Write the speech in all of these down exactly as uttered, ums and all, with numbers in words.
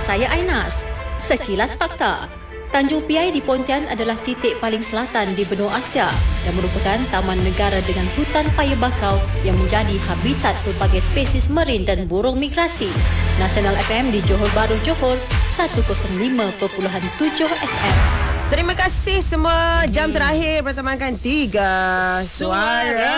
saya Ainas. Sekilas fakta. Tanjung Piai di Pontian adalah titik paling selatan di benua Asia dan merupakan taman negara dengan hutan paya bakau yang menjadi habitat pelbagai spesies marin dan burung migrasi. Nasional F M di Johor Bahru, Johor, seratus lima perpuluhan tujuh F M. Terima kasih semua. Jam terakhir pertemuan Tiga Suara.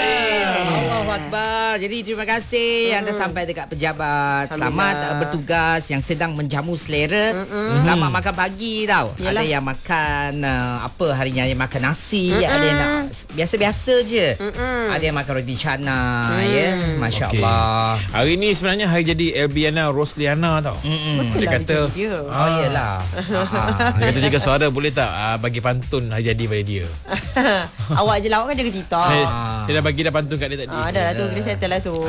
Allahu Akbar. Jadi terima kasih hmm. anda sampai dekat pejabat. Selamat uh, bertugas yang sedang menjamu selera. Hmm. Selamat makan pagi tau. Yalah. Ada yang makan uh, apa harinya, yang makan nasi, hmm. ada yang nak biasa-biasa je. Hmm. Ada yang makan roti cana, hmm. ya. Masya-Allah. Okay. Hari ni sebenarnya hari jadi Elbiana Rosliana tau. Hmm. Dia kata, dia. oh iyalah. Dia kata jika suara boleh tak uh, bagi pantun hari jadi pada dia. Awak je lah, awak kan jaga TikTok. Saya, saya dah bagi dah pantun kat dia tadi. Ah, dah lah tu, kita settle lah tu.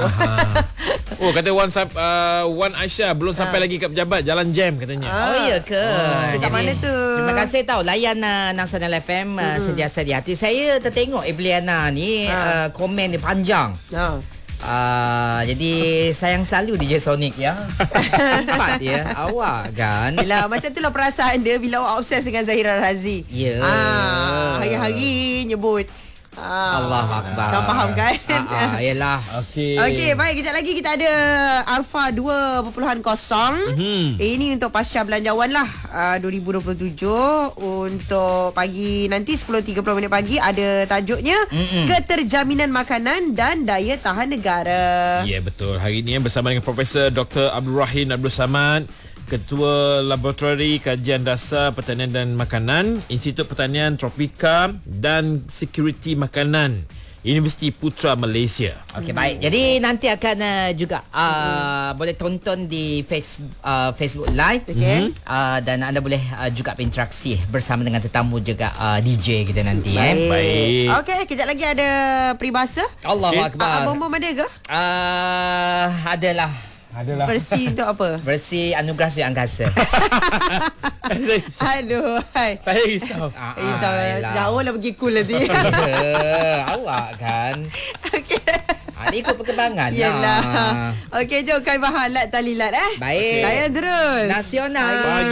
Oh, kata Wan uh, Wan Aisyah belum sampai lagi kat pejabat, jalan jam katanya. Ah. Oh ya ke? Oh, dekat mana tu? Terima kasih tau layan uh, Nasional F M uh, hmm. sentiasa di hati. Saya tertengok Ebliana ni ha. uh, komen dia panjang. Ha. Uh, jadi sayang selalu D J Sonic ya. Sempat dia awak kan. Yelah, macam tu lah perasaan dia bila awak obses dengan Zahira Razi. Ya. Yeah. Ah, hari-hari nyebut. Ah, Allah Akbar. Kau faham kan? Ah, ah, yelah. Okey. Okey, baik, kejap lagi kita ada Alpha dua titik kosong. Mm-hmm. Ini untuk pasca belanjawan lah uh, dua ribu dua puluh tujuh. Untuk pagi nanti sepuluh tiga puluh minit pagi ada tajuknya Mm-mm. Keterjaminan Makanan dan Daya Tahan Negara. Ya, yeah, betul. Hari ini bersama dengan Profesor Doktor Abdul Rahim Abdul Samad, Ketua Laboratori Kajian Dasar Pertanian dan Makanan, Institut Pertanian Tropika dan Security Makanan, Universiti Putra Malaysia. Okey, baik. Jadi nanti akan uh, juga uh, mm-hmm. boleh tonton di face, uh, Facebook Live. Okay. Mm-hmm. Uh, dan anda boleh uh, juga berinteraksi bersama dengan tetamu juga uh, D J kita nanti. Baik. Eh. Baik. Okey, kejap lagi ada peribahasa. Allahu okay. Akbar. Abang-abang ada ke? Uh, adalah. Adalah. Versi untuk apa? Versi Anugerah Sri Angkasa. Aduh, hai. Saya risau. Ah, risau. Jauh lah pergi cool nanti. Awak kan. Okey. Ah, dia ikut perkembangan Yelah. lah. Okey, jom kami bahas Lat Talilat eh. Baik. Layan terus. Nasional. Pagi.